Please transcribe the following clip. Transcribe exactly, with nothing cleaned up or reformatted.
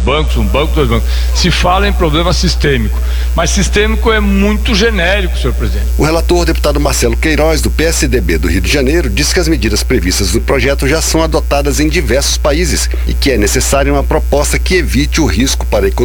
bancos, um banco, dois bancos. Se fala em problema sistêmico, mas sistêmico é muito genérico, senhor presidente. O relator, deputado Marcelo Queiroz, do P S D B do Rio de Janeiro, disse que as medidas previstas no projeto já são adotadas em diversos países e que é necessária uma proposta que evite o risco para a economia.